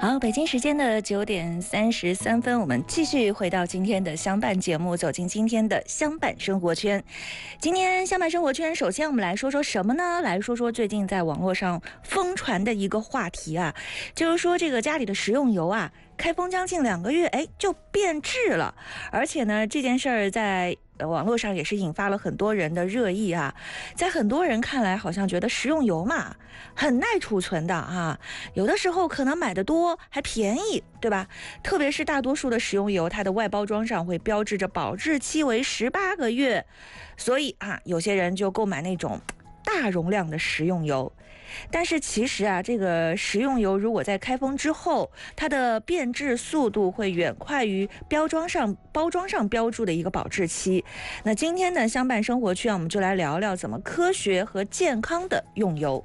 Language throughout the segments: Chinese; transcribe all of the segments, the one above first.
好，北京时间的9:33，我们继续回到今天的相伴节目，走进今天的相伴生活圈。今天相伴生活圈，首先我们来说说什么呢？来说说最近在网络上疯传的一个话题啊，就是说这个家里的食用油啊，开封将近2个月，就变质了，而且呢，这件事儿在网络上也是引发了很多人的热议啊。在很多人看来，好像觉得食用油嘛很耐储存的啊，有的时候可能买的多还便宜，对吧？特别是大多数的食用油，它的外包装上会标志着保质期为18个月，所以啊，有些人就购买那种大容量的食用油。但是其实啊，这个食用油如果在开封之后，它的变质速度会远快于包装上标注的一个保质期。那今天的相伴生活圈，我们就来聊聊怎么科学和健康的用油。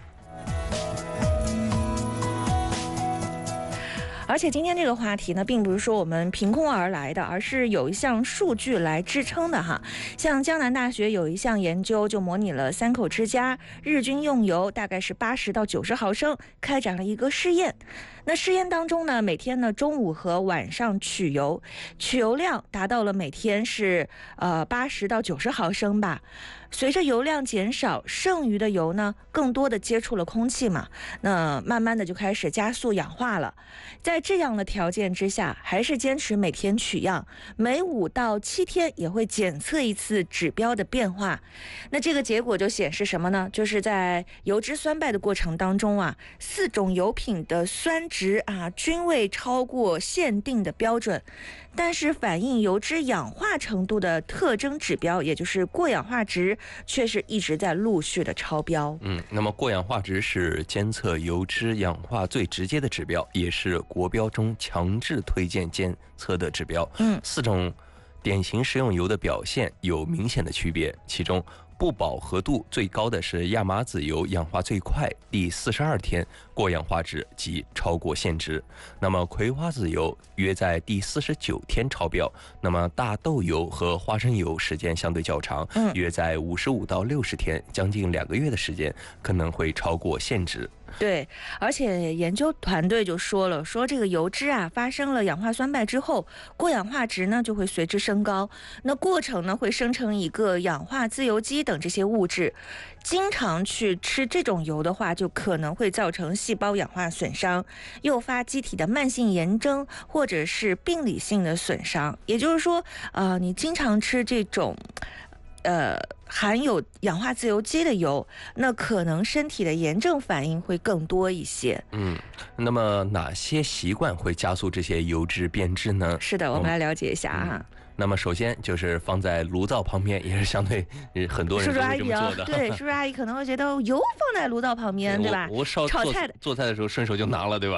而且今天这个话题呢，并不是说我们凭空而来的，而是有一项数据来支撑的哈。像江南大学有一项研究，就模拟了3口之家日均用油大概是80到90毫升，开展了一个试验。那试验当中呢，每天呢中午和晚上取油量达到了每天是80到90毫升吧。随着油量减少，剩余的油呢更多的接触了空气嘛，那慢慢的就开始加速氧化了。在这样的条件之下，还是坚持每天取样，每5到7天也会检测一次指标的变化。那这个结果就显示什么呢？就是在油脂酸败的过程当中啊，4种油品的酸值啊均未超过限定的标准，但是反映油脂氧化程度的特征指标，也就是过氧化值，却是一直在陆续的超标。 那么过氧化值是监测油脂氧化最直接的指标，也是国标中强制推荐监测的指标。4种典型食用油的表现有明显的区别，其中不饱和度最高的是亚麻籽油，氧化最快，第42天过氧化值即超过限值。那么葵花籽油约在第49天超标。那么大豆油和花生油时间相对较长，约在55到60天，将近2个月的时间可能会超过限值。 对，而且研究团队就说了，说这个油脂啊发生了氧化酸败之后，过氧化值呢就会随之升高，那过程呢会生成一个氧化自由基等这些物质。经常去吃这种油的话，就可能会造成细胞氧化损伤，诱发机体的慢性炎症或者是病理性的损伤。也就是说，你经常吃这种含有氧化自由基的油，那可能身体的炎症反应会更多一些。 那么哪些习惯会加速这些油脂变质呢？ 是的，我们来了解一下啊。 那么首先就是放在炉灶旁边，也是相对很多人都会这么做的。 对，叔叔阿姨可能会觉得油放在炉灶旁边，对吧？ 我炒菜的时候顺手就拿了，对吧？